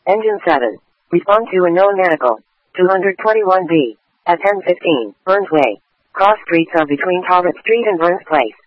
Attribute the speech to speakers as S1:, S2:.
S1: Engine 7. Respond to unknown medical. 221B. At 10:15, Burns Way. Cross streets are between Talbot Street and Burns Place.